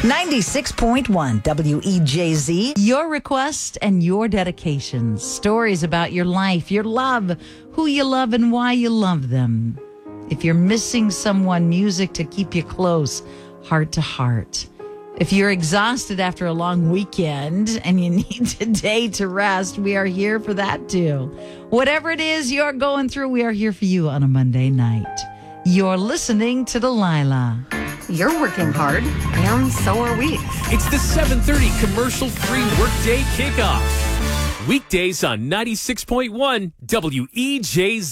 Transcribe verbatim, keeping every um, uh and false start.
ninety-six point one W E J Z. Your requests and your dedications. Stories about your life, your love, who you love and why you love them. If you're missing someone, music to keep you close, heart to heart. If you're exhausted after a long weekend and you need today to rest, we are here for that too. Whatever it is you're going through, we are here for you on a Monday night. You're listening to Delilah. You're working hard, and so are we. It's the seven thirty commercial-free workday kickoff. Weekdays on ninety-six point one W E J Z.